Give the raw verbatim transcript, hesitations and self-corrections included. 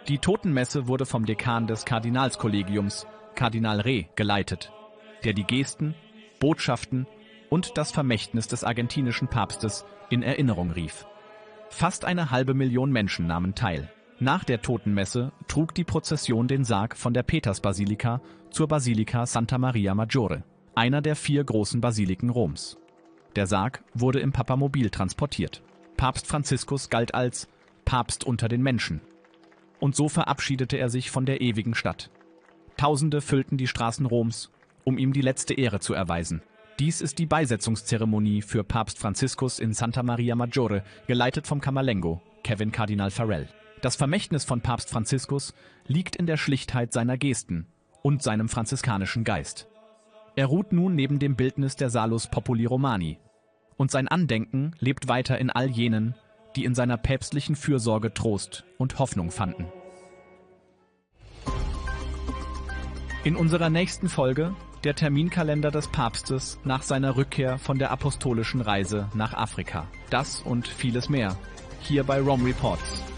Die Totenmesse wurde vom Dekan des Kardinalskollegiums, Kardinal Re, geleitet, der die Gesten, Botschaften und das Vermächtnis des argentinischen Papstes in Erinnerung rief. Fast eine halbe Million Menschen nahmen teil. Nach der Totenmesse trug die Prozession den Sarg von der Petersbasilika zur Basilika Santa Maria Maggiore, einer der vier großen Basiliken Roms. Der Sarg wurde im Papamobil transportiert. Papst Franziskus galt als Papst unter den Menschen. Und so verabschiedete er sich von der ewigen Stadt. Tausende füllten die Straßen Roms, um ihm die letzte Ehre zu erweisen. Dies ist die Beisetzungszeremonie für Papst Franziskus in Santa Maria Maggiore, geleitet vom Camerlengo, Kevin Kardinal Farrell. Das Vermächtnis von Papst Franziskus liegt in der Schlichtheit seiner Gesten und seinem franziskanischen Geist. Er ruht nun neben dem Bildnis der Salus Populi Romani. Und sein Andenken lebt weiter in all jenen, die in seiner päpstlichen Fürsorge Trost und Hoffnung fanden. In unserer nächsten Folge der Terminkalender des Papstes nach seiner Rückkehr von der apostolischen Reise nach Afrika. Das und vieles mehr hier bei Rome Reports.